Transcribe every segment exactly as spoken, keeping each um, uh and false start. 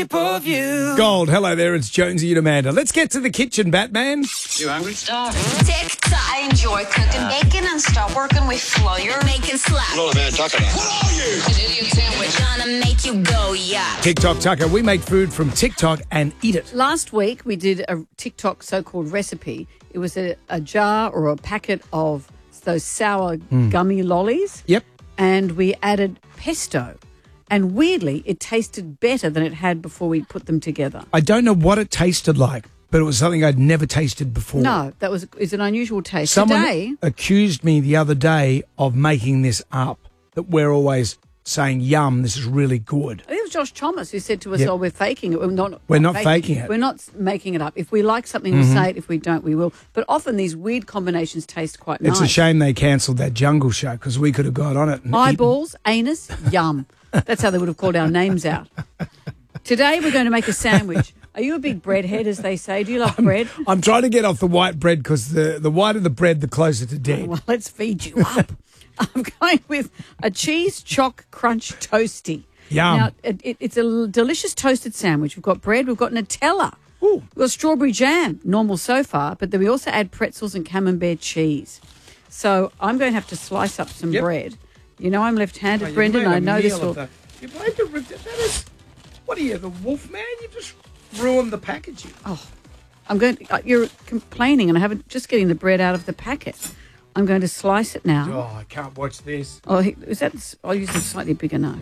Gold, hello there, it's Jonesy and Amanda. Let's get to the kitchen, Batman. You hungry? Stop. Tick tock. I enjoy cooking bacon and stop working with flour. Making slap. What man talking about? What are you? An idiot sandwich. Gonna make you go, yeah. TikTok Tucker, we make food from TikTok and eat it. Last week, we did a TikTok so-called recipe. It was a, a jar or a packet of those sour gummy lollies. Yep. And we added pesto. And weirdly, it tasted better than it had before we put them together. I don't know what it tasted like, but it was something I'd never tasted before. No, that was it's an unusual taste. Someone Today, accused me the other day of making this up, that we're always saying, yum, this is really good. I think it was Josh Thomas who said to us, Yep. oh, we're faking it. We're not, We're not faking it. We're not making it up. If we like something, we'll say it. If we don't, we will. But often these weird combinations taste quite nice. It's a shame they cancelled that jungle show because we could have got on it. And Eyeballs, anus, yum. That's how they would have called our names out. Today we're going to make a sandwich. Are you a big breadhead, as they say? Do you love bread? eaten. I'm trying to get off the white bread because the, the whiter the bread, the closer to dead. Well, let's feed you up. I'm going with a cheese choc crunch toasty. Yum. Now, it, it, it's a l- delicious toasted sandwich. We've got bread. We've got Nutella. Ooh. We've got strawberry jam, normal so far, but then we also add pretzels and camembert cheese. So I'm going to have to slice up some Yep. bread. You know I'm left-handed, Oh, you Brendan. made a I know this meal will... of the- You made the, that is, what are you, the wolf man? You just ruined the packaging. Oh, I'm going. To, uh, you're complaining, and I haven't just getting the bread out of the packet. I'm going to slice it now. Oh, I can't watch this. Oh, he- is that? I'll use a slightly bigger knife.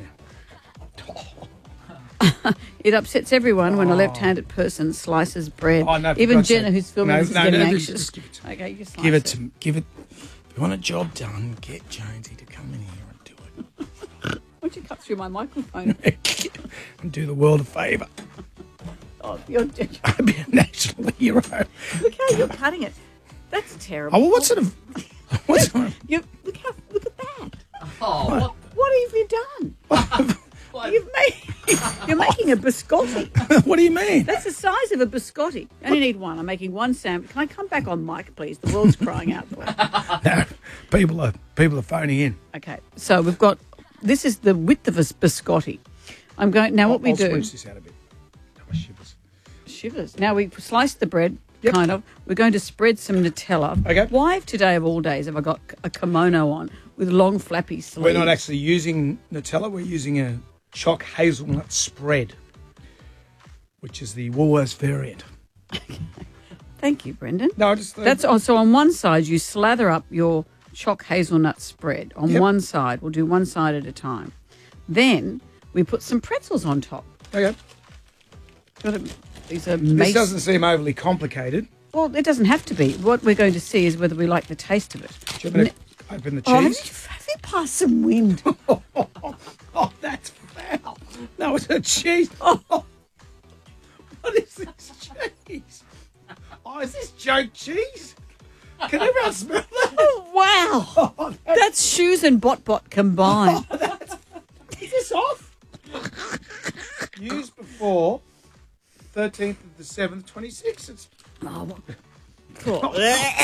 It upsets everyone when a left-handed person slices bread. Oh, no, for Even God's Jenna, sake. who's filming No, this, is no, getting no, just- anxious. just give it to me. Okay, you slice Give it to me. Give it. If you want a job done, get Jonesy to come in here and do it. Why'd you cut through my microphone? and do the world a favour. Oh, you're, I'd be a national hero. look how you're cutting it. That's terrible. Oh, well, what sort of... What sort of... You look how look at that. Oh, What, what have you done? You've made, you're making a biscotti. what do you mean? That's the size of a biscotti. You only need one. I'm making one sandwich. Can I come back on mic, please? The world's crying out for it. No, people are, people are phoning in. Okay, so we've got, this is the width of a biscotti. I'm going, now what we I'll do, switch this out a bit. Oh, my shivers. shivers. Now we slice the bread, Yep. kind of. We're going to spread some Nutella. Okay. Why today of all days have I got a kimono on with long flappy sleeves? We're not actually using Nutella. We're using a choc hazelnut spread, which is the Woolworths variant. Thank you, Brendan. No, I just... That's oh, so on one side you slather up your choc hazelnut spread on Yep. one side. We'll do one side at a time. Then we put some pretzels on top. Okay. Got a- These are This mace- doesn't seem overly complicated. Well, it doesn't have to be. What we're going to see is whether we like the taste of it. Do you want me to open the Oh, have you, cheese? have you passed some wind? Oh, that's foul. No, it's a cheese. Oh, what is this cheese? Oh, is this joke cheese? Can everyone smell that? Oh, wow. Oh, that's, That's shoes and bot bot combined. is this off? Used before thirteenth of the seventh, twenty-six. It's Oh, cool.